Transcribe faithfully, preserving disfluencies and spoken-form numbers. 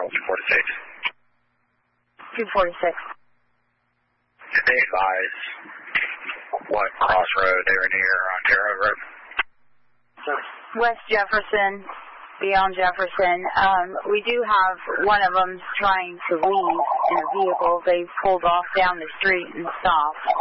two forty-six. two forty-six. Did they advise what crossroad they were near on Terre Road? West Jefferson, beyond Jefferson. Um, we do have one of them trying to leave in a vehicle. They pulled off down the street and stopped.